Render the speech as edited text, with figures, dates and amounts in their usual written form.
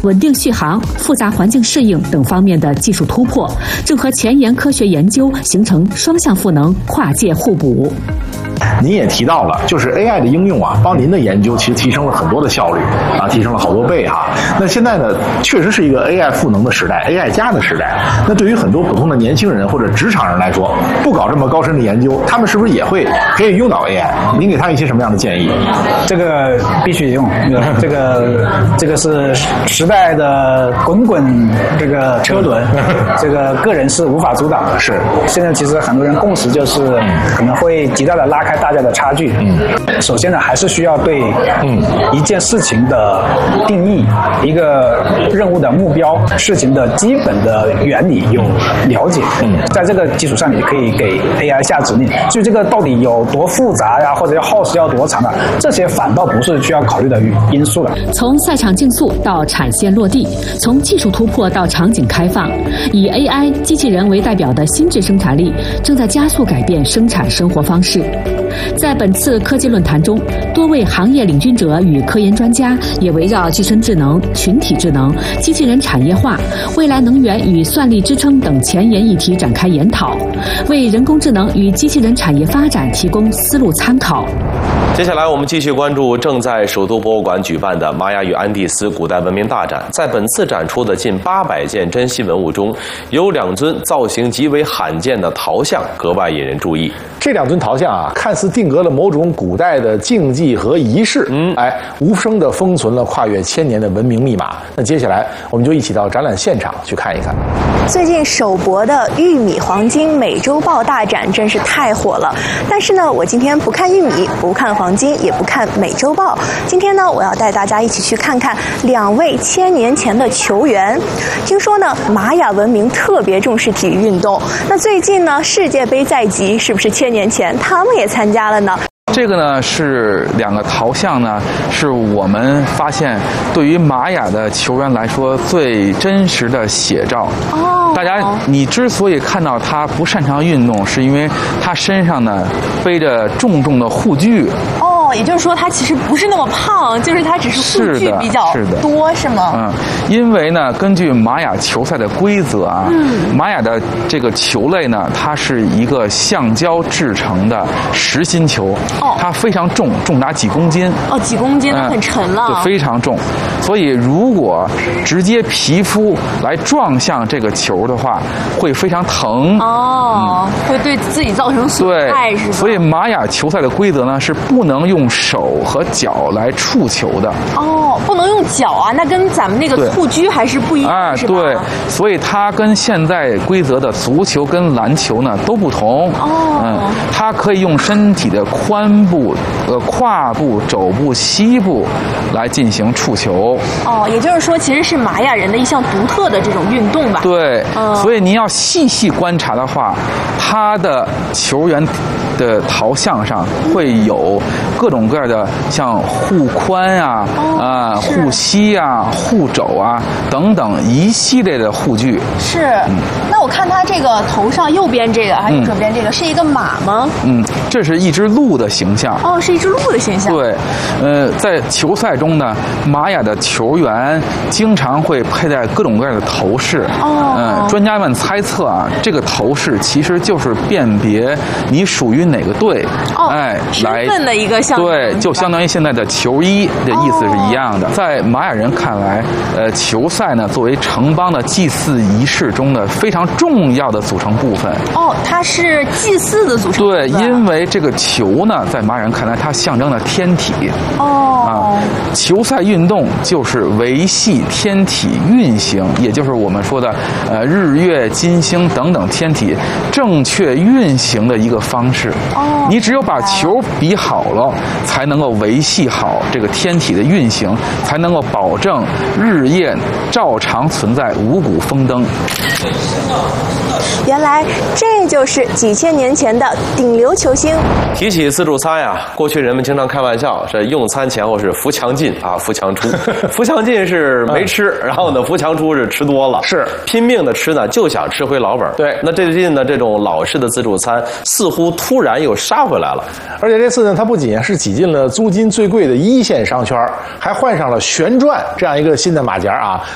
稳定续航、复杂环境适应等方面的技术突破，正和前沿科学研究形成双向赋能、跨界互补。 您也提到了，就是 AI 的应用啊，帮您的研究其实提升了很多的效率啊，提升了好多倍哈。那现在呢，确实是一个 AI 赋能的时代 ，AI 加的时代。那对于很多普通的年轻人或者职场人来说，不搞这么高深的研究，他们是不是也可以用到 AI？ 您给他一些什么样的建议？ 这个必须用，这个是时代的滚滚这个车轮，这个个人是无法阻挡的。 是， 现在其实很多人共识就是可能会极大的拉开大家的差距。首先呢，还是需要对一件事情的定义、一个任务的目标、事情的基本的原理有了解。在这个基础上，你可以给 AI 下指令。至于这个到底有多复杂呀，或者要耗时要多长啊，这些反倒不是需要考虑的因素了。 从赛场竞速到产线落地，从技术突破到场景开放，以 AI 机器人为代表的新质生产力正在加速改变生产生活方式。在本次科技论坛中，多位行业领军者与科研专家也围绕具身智能、群体智能、机器人产业化、未来能源与算力支撑等前沿议题展开研讨，为人工智能与机器人产业发展提供思路参考。 接下来我们继续关注正在首都博物馆举办的玛雅与安第斯古代文明大展。在本次展出的近800件珍稀文物中，有2尊造型极为罕见的陶像格外引人注意。 这2尊陶像啊，看似定格了某种古代的禁忌和仪式，无声地封存了跨越1000年的文明密码。那接下来我们就一起到展览现场去看一看。 最近首博的玉米黄金美洲豹大展真是太火了，但是呢，我今天不看玉米，不看黄金，也不看美洲豹。今天呢，我要带大家一起去看看2位1000年前的球员。听说呢，玛雅文明特别重视体育运动。那最近呢，世界杯在即，是不是1000年前他们也参加了呢？ 这个呢是2个陶像呢，是我们发现对于玛雅的球员来说最真实的写照。大家，你之所以看到他不擅长运动，是因为他身上呢背着重重的护具。 也就是说，他其实不是那么胖，就是他只是护具比较多，是吗？ 因为呢，根据玛雅球赛的规则啊，玛雅的这个球类呢，它是一个橡胶制成的实心球，它非常重，重达几公斤。 几公斤，那很沉了。 对，非常重。所以，如果直接皮肤来撞向这个球的话，会非常疼。 会对自己造成损害，是吧？ 所以玛雅球赛的规则呢，是不能用手和脚来触球的。 不能用脚啊，那跟咱们那个护具还是不一样，是吧？ 对，所以它跟现在规则的足球跟篮球呢都不同。它可以用身体的髋部、胯部、肘部、膝部来进行触球。 也就是说，其实是玛雅人的一项独特的这种运动吧？ 对，所以您要细细观察的话，他的球员的陶像上会有各种各样的像护髋啊、护膝啊、护肘啊等等一系列的护具。 是。那我看他这个头上右边这个还有左边这个是一个马吗？ 这是一只鹿的形象。 是一只鹿的形象。 对，在球赛中呢，玛雅的球员经常会佩戴各种各样的头饰。专家们猜测啊，这个头饰其实就是辨别你属于哪个队。 身份的一个象征。 对，就相当于现在的球衣的意思是一样的。在玛雅人看来，球赛呢作为城邦的祭祀仪式中的非常重要的组成部分。 它是祭祀的组成部分。 对，因为这个球呢，在玛雅人看来，它象征了天体。球赛运动就是维系天体运行，也就是我们说的日月金星等等天体正确运行的一个方式。你只有把球比好了，才能够维系好这个天体的运行，才能够保证日夜照常存在，五谷丰登。 原来这就是几千年前的顶流球星。 提起自助餐呀，过去人们经常开玩笑，是用餐前后是扶墙进啊，扶墙出。扶墙进是没吃，然后呢，扶墙出是吃多了， 是拼命的吃呢，就想吃回老本。 对， 那最近呢，这种老式的自助餐似乎突然又杀回来了。 而且这次呢，它不仅是挤进了租金最贵的1线商圈，还换上了旋转这样一个新的马甲啊，